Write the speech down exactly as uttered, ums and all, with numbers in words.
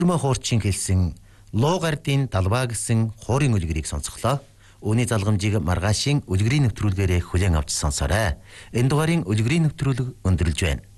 Өрмө хуурчин хэлсэн луу гардын талбай гэсэн хуурын үлгэрийг сонсголоо. Үүний залгамжийг маргаашийн үлгэрийн нэвтрүүлгээрээ хүлээн авч сонсоорой. Энэ дугаарыг үлгэрийн нэвтрүүлэг өндөрлж байна.